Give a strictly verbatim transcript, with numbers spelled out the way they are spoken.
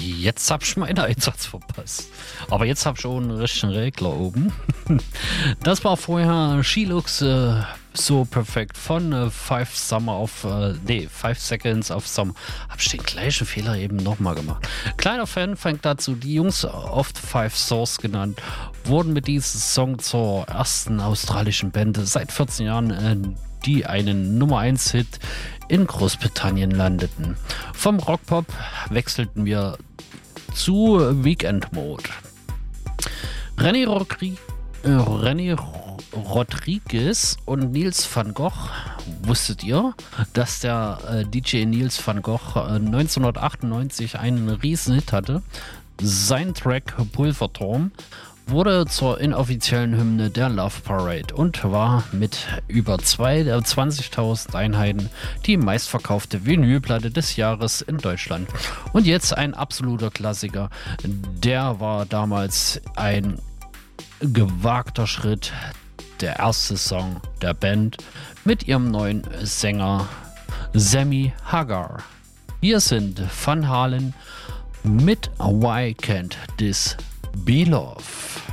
Jetzt hab ich meinen Einsatz verpasst. Aber jetzt hab ich auch einen richtigen Regler oben. Das war vorher She-Looks äh, so perfekt von äh, Five Summer auf, äh, nee, Five Seconds of Summer. Hab ich den gleichen Fehler eben nochmal gemacht. Kleiner Fan fängt dazu, die Jungs, oft Five Source genannt, wurden mit diesem Song zur ersten australischen Band seit vierzehn Jahren, äh, die einen Nummer eins Hit in Großbritannien landeten. Vom Rockpop wechselten wir zu Weekend Mode. René, Rodri- äh, René Rodriguez und Niels van Gogh. Wusstet ihr, dass der äh, D J Niels van Gogh äh, neunzehnhundertachtundneunzig einen Riesenhit hatte? Sein Track Pulverturm wurde zur inoffiziellen Hymne der Love Parade und war mit über zwanzigtausend Einheiten die meistverkaufte Vinylplatte des Jahres in Deutschland. Und jetzt ein absoluter Klassiker. Der war damals ein gewagter Schritt. Der erste Song der Band mit ihrem neuen Sänger Sammy Hagar. Hier sind Van Halen mit Why Can't This Be Love?